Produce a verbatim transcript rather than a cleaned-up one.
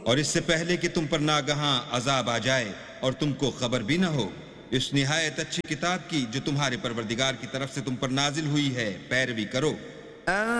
और इससे पहले कि तुम पर नागहां अजाब आ जाए और तुमको खबर भी न हो, इस निहायत अच्छी किताब की जो तुम्हारे परवरदिगार की तरफ से तुम पर नाजिल हुई है पैरवी करो।